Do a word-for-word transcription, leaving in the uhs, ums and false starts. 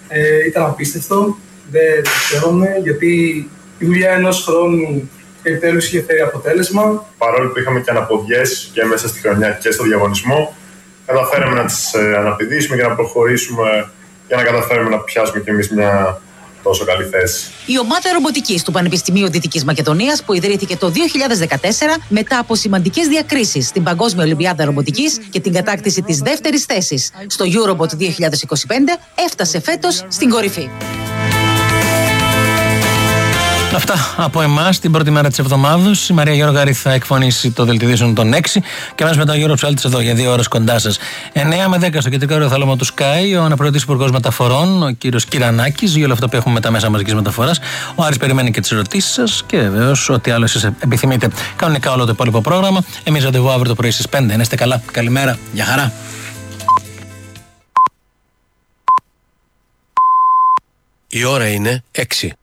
Ε, ήταν απίστευτο, δεν πιστεύαμε, γιατί η δουλειά ενός χρόνου επιτέλους είχε φέρει αποτέλεσμα. Παρόλο που είχαμε και αναποδιές και μέσα στη χρονιά και στο διαγωνισμό, καταφέραμε να τις ε, αναπηδήσουμε και να προχωρήσουμε για να καταφέρουμε να πιάσουμε κι εμείς μια τόσο καλή θέση. Η ομάδα ρομποτικής του Πανεπιστημίου Δυτικής Μακεδονίας, που ιδρύθηκε το δύο χιλιάδες δεκατέσσερα μετά από σημαντικές διακρίσεις στην Παγκόσμια Ολυμπιάδα Ρομποτικής και την κατάκτηση της δεύτερης θέσης στο EuroBot δύο χιλιάδες είκοσι πέντε, έφτασε φέτος στην κορυφή. Αυτά από εμάς την πρώτη μέρα της εβδομάδας. Η Μαρία Γιώργαρη θα εκφωνήσει το δελτίο ειδήσεων των έξι και μέσα με τον Γιώργο Ψάλτης εδώ για δύο ώρες κοντά σας. εννιά με δέκα στο κεντρικό αεροθάλαμο του Sky, ο αναπληρωτής υπουργός μεταφορών, ο κύριος Κυρανάκης, για όλο αυτό που έχουμε με τα μέσα μαζικής μεταφοράς. Ο Άρης περιμένει και τις ερωτήσεις σας και βεβαίως ό,τι άλλο εσείς επιθυμείτε. Κανονικά όλο το υπόλοιπο πρόγραμμα. Εμείς ραντεβού αύριο το πρωί στις πέντε. Να είστε καλά. Καλημέρα. Γεια χαρά. Η ώρα είναι έξι.